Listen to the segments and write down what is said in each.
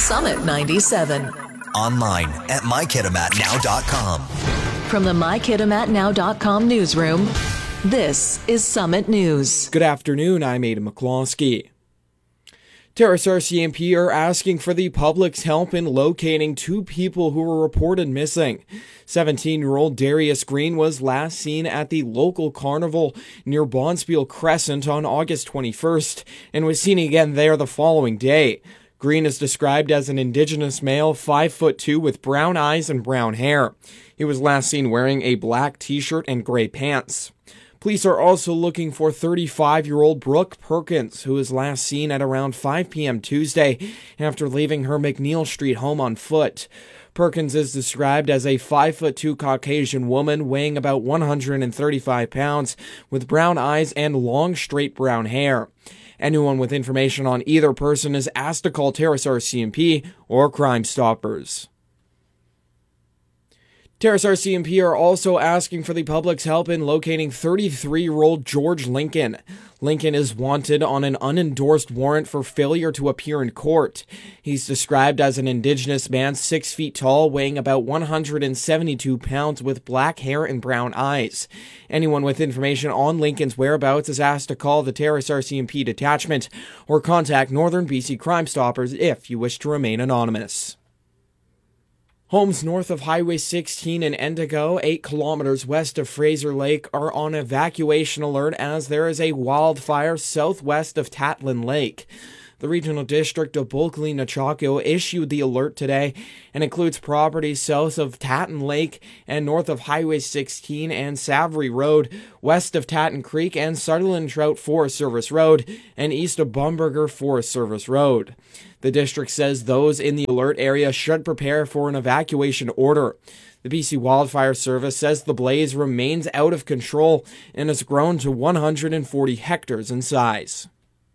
Summit 97. Online at MyKitimatNow.com. From the MyKitimatNow.com newsroom, this is Summit News. Good afternoon, I'm Aidan McCloskey. Terrace RCMP are asking for the public's help in locating two people who were reported missing. 17-year-old Darius Green was last seen at the local carnival near Bonspiel Crescent on August 21st and was seen again there the following day. Green is described as an Indigenous male, 5'2", with brown eyes and brown hair. He was last seen wearing a black t-shirt and gray pants. Police are also looking for 35-year-old Brooke Perkins, who was last seen at around 5 p.m. Tuesday after leaving her McNeil Street home on foot. Perkins is described as a 5'2" Caucasian woman weighing about 135 pounds with brown eyes and long, straight brown hair. Anyone with information on either person is asked to call Terrace RCMP or Crime Stoppers. Terrace RCMP are also asking for the public's help in locating 33-year-old George Lincoln. Lincoln is wanted on an unendorsed warrant for failure to appear in court. He's described as an Indigenous man 6 feet tall, weighing about 172 pounds with black hair and brown eyes. Anyone with information on Lincoln's whereabouts is asked to call the Terrace RCMP detachment or contact Northern BC Crime Stoppers if you wish to remain anonymous. Homes north of Highway 16 in Endigo, 8 kilometers west of Fraser Lake, are on evacuation alert as there is a wildfire southwest of Tatlin Lake. The Regional District of Bulkley-Nechako issued the alert today and includes properties south of Tatton Lake and north of Highway 16 and Savory Road, west of Tatton Creek and Sutherland Trout Forest Service Road, and east of Bumberger Forest Service Road. The district says those in the alert area should prepare for an evacuation order. The BC Wildfire Service says the blaze remains out of control and has grown to 140 hectares in size.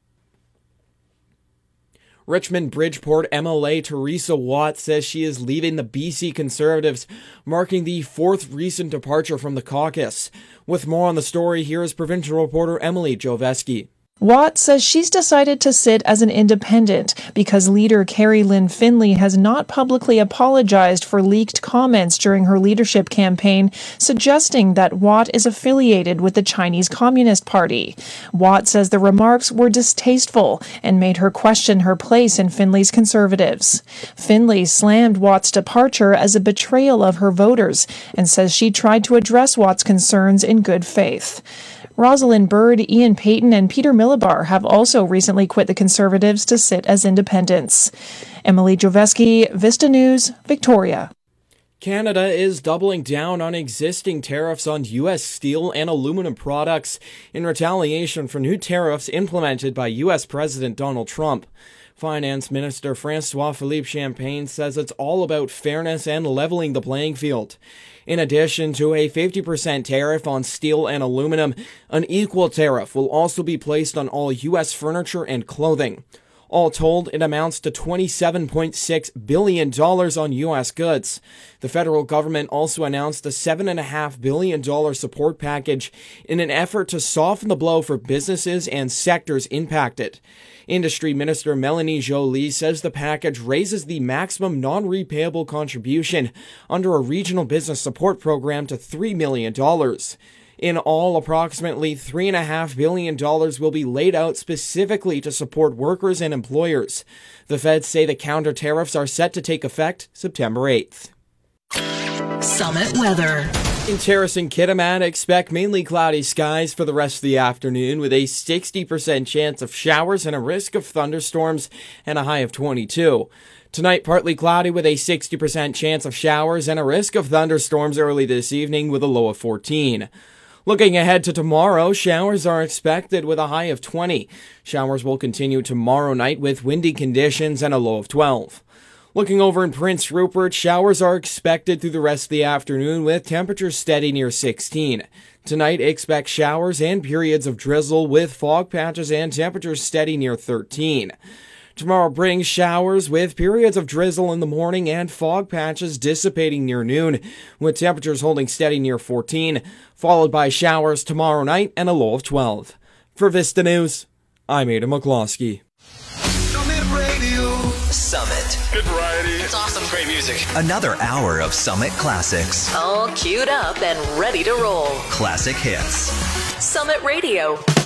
Richmond-Bridgeport MLA Teresa Watt says she is leaving the BC Conservatives, marking the fourth recent departure from the caucus. With more on the story, here is provincial reporter Emily Joveski. Watt says she's decided to sit as an independent because leader Carrie Lynn Finley has not publicly apologized for leaked comments during her leadership campaign, suggesting that Watt is affiliated with the Chinese Communist Party. Watt says the remarks were distasteful and made her question her place in Finley's Conservatives. Finley slammed Watt's departure as a betrayal of her voters and says she tried to address Watt's concerns in good faith. Rosalind Bird, Ian Payton, and Peter Millibar have also recently quit the Conservatives to sit as independents. Emily Joveski, Vista News, Victoria. Canada is doubling down on existing tariffs on U.S. steel and aluminum products in retaliation for new tariffs implemented by U.S. President Donald Trump. Finance Minister François-Philippe Champagne says it's all about fairness and leveling the playing field. In addition to a 50% tariff on steel and aluminum, an equal tariff will also be placed on all U.S. furniture and clothing. All told, it amounts to $27.6 billion on U.S. goods. The federal government also announced a $7.5 billion support package in an effort to soften the blow for businesses and sectors impacted. Industry Minister Melanie Joly says the package raises the maximum non-repayable contribution under a regional business support program to $3 million. In all, approximately $3.5 billion will be laid out specifically to support workers and employers. The feds say the counter tariffs are set to take effect September 8th. Summit weather. In Terrace and Kitimat, expect mainly cloudy skies for the rest of the afternoon with a 60% chance of showers and a risk of thunderstorms and a high of 22. Tonight, partly cloudy with a 60% chance of showers and a risk of thunderstorms early this evening with a low of 14. Looking ahead to tomorrow, showers are expected with a high of 20. Showers will continue tomorrow night with windy conditions and a low of 12. Looking over in Prince Rupert, showers are expected through the rest of the afternoon with temperatures steady near 16. Tonight, expect showers and periods of drizzle with fog patches and temperatures steady near 13. Tomorrow brings showers with periods of drizzle in the morning and fog patches dissipating near noon, with temperatures holding steady near 14, followed by showers tomorrow night and a low of 12. For Vista News, I'm Aidan McCloskey. Don't let it break. Radio. Summit. Good variety. It's awesome. Great music. Another hour of Summit classics. All queued up and ready to roll. Classic hits. Summit Radio.